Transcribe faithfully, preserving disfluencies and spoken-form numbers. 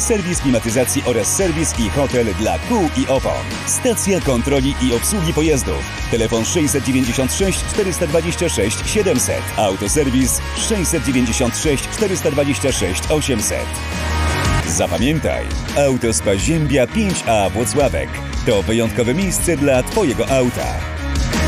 serwis klimatyzacji oraz serwis i hotel dla kół i opon. Stacja kontroli i obsługi pojazdów. Telefon sześćset dziewięćdziesiąt sześć czterysta dwadzieścia sześć siedemset. Autoserwis sześćset dziewięćdziesiąt sześć czterysta dwadzieścia sześć osiemset. Zapamiętaj, Autospa Ziębia pięć A Włocławek to wyjątkowe miejsce dla Twojego auta.